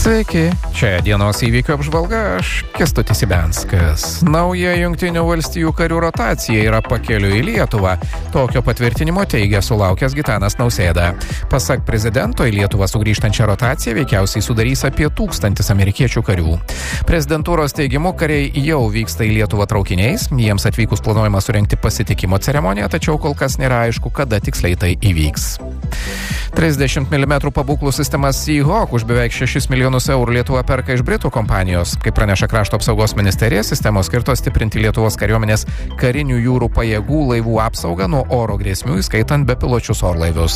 Sveiki, čia dienos įvykių apžvalga, aš Kęstutis Ibenskas. Nauja Jungtinių valstijų karių rotacija yra pakeliui į Lietuvą. Tokio patvirtinimo teigia sulaukęs Gitanas Nausėda. Pasak prezidento, į Lietuvą sugrįžtančią rotaciją veikiausiai sudarys apie 1000 amerikiečių karių. Prezidentūros teigimu, kariai jau vyksta į Lietuvą traukiniais, jiems atvykus planuojama surengti pasitikimo ceremoniją, tačiau kol kas nėra aišku, kada tiksliai tai įvyks. 30 mm pabūklų sistema Seahawk už beveik 6 milijonus eurų Lietuva perka iš Britų kompanijos. Kaip praneša Krašto apsaugos ministerija, sistemos skirtos stiprinti Lietuvos kariuomenės karinių jūrų pajėgų laivų apsaugą nuo oro grėsmių, įskaitant bepiločius orlaivius.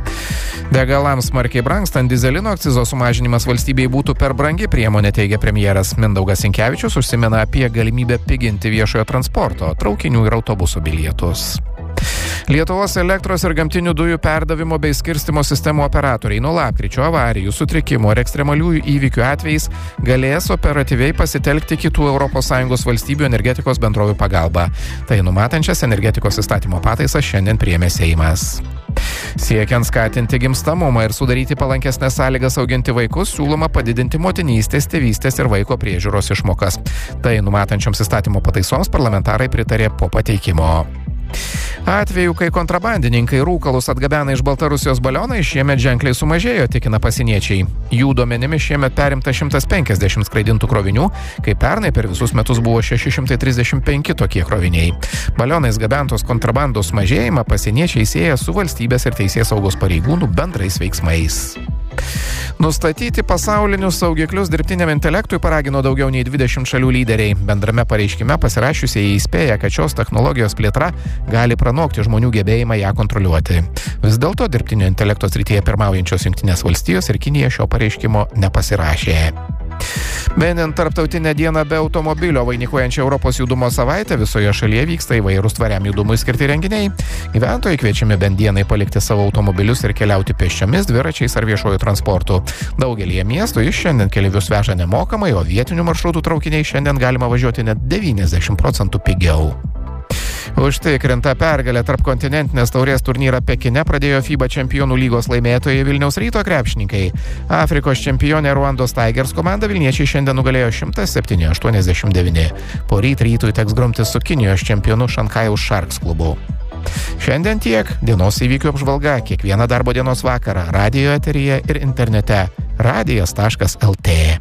Degalams smarkiai brangstant, dyzelino akcizo sumažinimas valstybei būtų per brangi priemonė, teigia premjeras. Mindaugas Sinkevičius užsimena apie galimybę piginti viešojo transporto, traukinių ir autobusų bilietus. Lietuvos elektros ir gamtinių dujų perdavimo bei skirstymo sistemų operatoriai nuo lapkričio avarijų, sutrikimų ar ekstremaliųjų įvykių atvejais galės operatyviai pasitelkti kitų ES valstybių energetikos bendrovių pagalbą. Tai numatančias energetikos įstatymo pataisas šiandien priėmė Seimas. Siekiant skatinti gimstamumą ir sudaryti palankesnės sąlygas auginti vaikus, siūloma padidinti motinystės, tėvystės ir vaiko priežiūros išmokas. Tai numatančioms įstatymo pataisoms parlamentarai pritarė po pateikimo. Atvejų, kai kontrabandininkai rūkalus atgabena iš Baltarusijos balionai, šiemet ženkliai sumažėjo, tikina pasieniečiai. Jų duomenimis šiemet perimta 150 skraidintų krovinių, kai pernai per visus metus buvo 635 tokie kroviniai. Balionais gabentos kontrabandos mažėjimą pasieniečiai sieja su valstybės ir teisėsaugos pareigūnų bendrais veiksmais. Nustatyti pasaulinius saugiklius dirbtiniam intelektui paragino daugiau nei 20 šalių lyderiai. Bendrame pareiškime pasirašiusieji įspėja, kad šios technologijos plėtra gali pranokti žmonių gebėjimą ją kontroliuoti. Vis dėlto dirbtinio intelekto srityje pirmaujančios Jungtinės valstijos ir Kinija šio pareiškimo nepasirašė. Minint tarptautinę dieną be automobilio vainikuojančią Europos judumo savaitę, visoje šalyje vyksta įvairūs tvariam judumui skirti renginiai. Gyventojai kviečiami bent dienai palikti savo automobilius ir keliauti pėsčiomis, dviračiais ar viešuoju transportu. Daugelyje miestų iš šiandien keleivius veža nemokamai, o vietinių maršrutų traukiniai šiandien galima važiuoti net 90% pigiau. Užtikrinta pergalė tarpkontinentinės taurės turnyrą Pekine pradėjo FIBA čempionų lygos laimėtojai Vilniaus Ryto krepšininkai. Afrikos čempionė Ruandos Tigers komanda vilniečiai šiandien nugalėjo 107-89. Poryt Rytui teks grumtis su Kinijos čempionu Šanchajaus Sharks klubu. Šiandien tiek. Dienos įvykių apžvalga kiekvieną darbo dienos vakarą radijo eteryje ir internete radijas.lt.